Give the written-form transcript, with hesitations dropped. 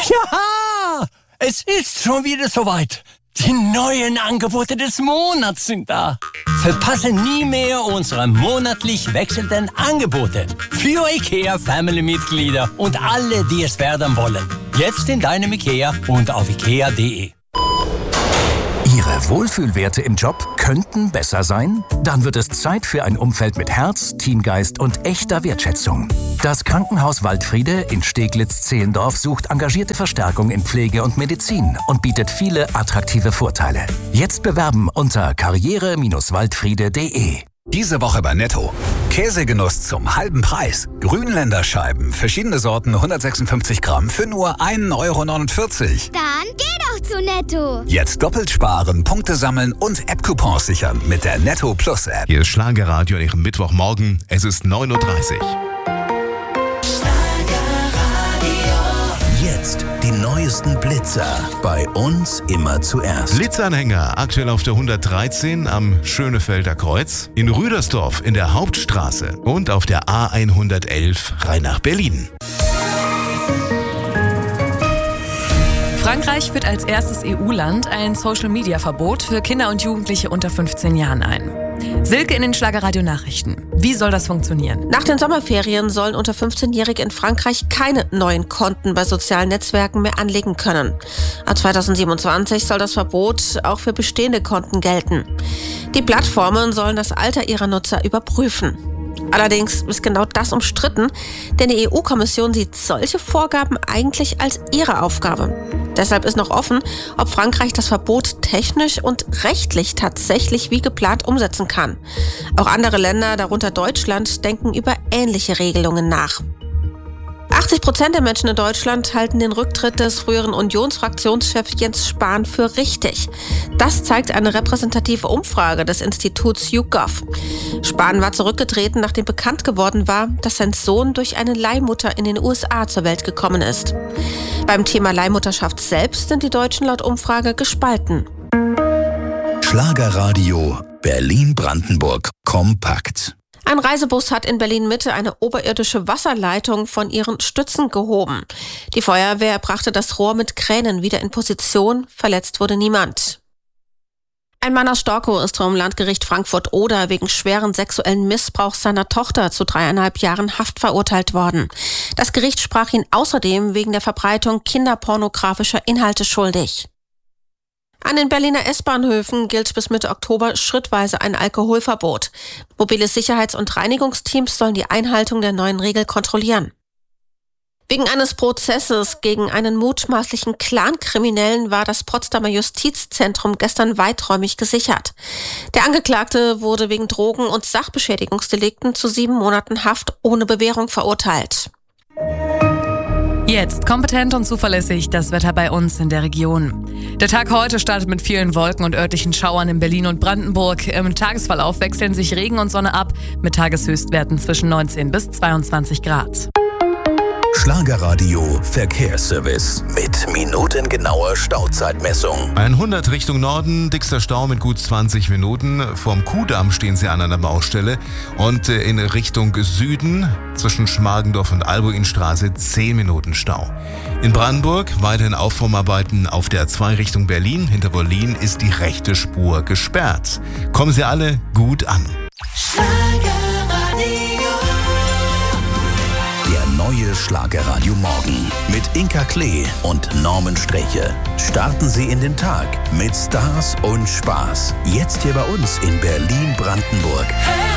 Ja, es ist schon wieder soweit. Die neuen Angebote des Monats sind da. Verpasse nie mehr unsere monatlich wechselnden Angebote. Für IKEA-Family-Mitglieder und alle, die es werden wollen. Jetzt in deinem IKEA und auf ikea.de. Ihre Wohlfühlwerte im Job könnten besser sein? Dann wird es Zeit für ein Umfeld mit Herz, Teamgeist und echter Wertschätzung. Das Krankenhaus Waldfriede in Steglitz-Zehlendorf sucht engagierte Verstärkung in Pflege und Medizin und bietet viele attraktive Vorteile. Jetzt bewerben unter karriere-waldfriede.de. Diese Woche bei Netto. Käsegenuss zum halben Preis. Grünländerscheiben, verschiedene Sorten, 156 Gramm für nur 1,49 Euro. Dann geh doch zu Netto. Jetzt doppelt sparen, Punkte sammeln und App-Coupons sichern mit der Netto Plus App. Hier ist Schlagerradio an Ihrem Mittwochmorgen. Es ist 9.30 Uhr. Jetzt die neuesten Blitzer. Bei uns immer zuerst. Blitzanhänger aktuell auf der 113 am Schönefelder Kreuz, in Rüdersdorf in der Hauptstraße und auf der A111 rein nach Berlin. Frankreich führt als erstes EU-Land ein Social-Media-Verbot für Kinder und Jugendliche unter 15 Jahren ein. Silke in den Schlagerradio-Nachrichten. Wie soll das funktionieren? Nach den Sommerferien sollen unter 15-Jährige in Frankreich keine neuen Konten bei sozialen Netzwerken mehr anlegen können. Ab 2027 soll das Verbot auch für bestehende Konten gelten. Die Plattformen sollen das Alter ihrer Nutzer überprüfen. Allerdings ist genau das umstritten, denn die EU-Kommission sieht solche Vorgaben eigentlich als ihre Aufgabe. Deshalb ist noch offen, ob Frankreich das Verbot technisch und rechtlich tatsächlich wie geplant umsetzen kann. Auch andere Länder, darunter Deutschland, denken über ähnliche Regelungen nach. 80% der Menschen in Deutschland halten den Rücktritt des früheren Unionsfraktionschefs Jens Spahn für richtig. Das zeigt eine repräsentative Umfrage des Instituts YouGov. Spahn war zurückgetreten, nachdem bekannt geworden war, dass sein Sohn durch eine Leihmutter in den USA zur Welt gekommen ist. Beim Thema Leihmutterschaft selbst sind die Deutschen laut Umfrage gespalten. Schlagerradio Berlin-Brandenburg kompakt. Ein Reisebus hat in Berlin-Mitte eine oberirdische Wasserleitung von ihren Stützen gehoben. Die Feuerwehr brachte das Rohr mit Kränen wieder in Position, verletzt wurde niemand. Ein Mann aus Storkow ist vom Landgericht Frankfurt-Oder wegen schweren sexuellen Missbrauchs seiner Tochter zu 3,5 Jahren Haft verurteilt worden. Das Gericht sprach ihn außerdem wegen der Verbreitung kinderpornografischer Inhalte schuldig. An den Berliner S-Bahnhöfen gilt bis Mitte Oktober schrittweise ein Alkoholverbot. Mobile Sicherheits- und Reinigungsteams sollen die Einhaltung der neuen Regel kontrollieren. Wegen eines Prozesses gegen einen mutmaßlichen Clankriminellen war das Potsdamer Justizzentrum gestern weiträumig gesichert. Der Angeklagte wurde wegen Drogen- und Sachbeschädigungsdelikten zu 7 Monaten Haft ohne Bewährung verurteilt. Jetzt kompetent und zuverlässig das Wetter bei uns in der Region. Der Tag heute startet mit vielen Wolken und örtlichen Schauern in Berlin und Brandenburg. Im Tagesverlauf wechseln sich Regen und Sonne ab mit Tageshöchstwerten zwischen 19 bis 22 Grad. Schlagerradio Verkehrsservice mit minutengenauer Stauzeitmessung. 100 Richtung Norden, dickster Stau mit gut 20 Minuten. Vom Kuhdamm stehen Sie an einer Baustelle. Und in Richtung Süden zwischen Schmargendorf und Albuinstraße 10 Minuten Stau. In Brandenburg weiterhin Aufformarbeiten auf der A2 Richtung Berlin. Hinter Wollin ist die rechte Spur gesperrt. Kommen Sie alle gut an. Der neue Schlagerradio Morgen mit Inka Klee und Norman Streche. Starten Sie in den Tag mit Stars und Spaß. Jetzt hier bei uns in Berlin-Brandenburg.